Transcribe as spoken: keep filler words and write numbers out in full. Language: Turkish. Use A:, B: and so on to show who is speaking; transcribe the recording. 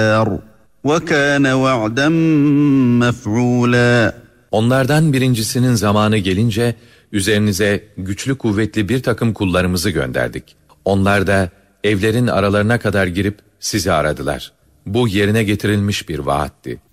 A: وَكَانَ وَعْدًا مَفْعُولًا.
B: Onlardan birincisinin zamanı gelince üzerinize güçlü kuvvetli bir takım kullarımızı gönderdik. Onlar da evlerin aralarına kadar girip sizi aradılar. Bu yerine getirilmiş bir vaatti.